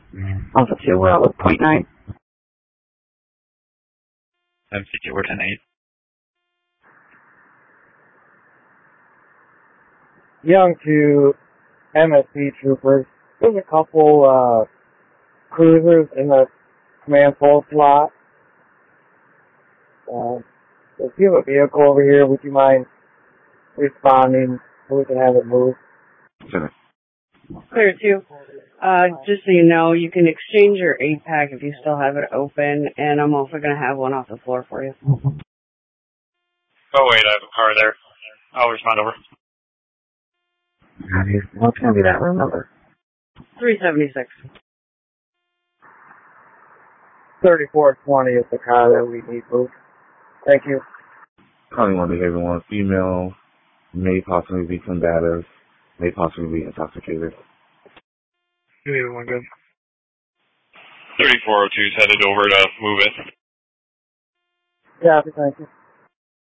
Also, too, we're out with .9. MCQ, we're 10-8. Young to MSP troopers. There's a couple cruisers in the command full slot. If you have a vehicle over here, would you mind responding so we can have it moved? Sure. Clear 2. Just so you know, you can exchange your 8-pack if you still have it open, and I'm also going to have one off the floor for you. Oh, wait, I have a car there. I'll respond over. What's going to be that room number? 376. 3420 is the car that we need moved. Thank you. Calling on behavior 1, female, may possibly be combative, may possibly be intoxicated. Behavior 1, good. 3402 is headed over to move it. Yeah, thank you.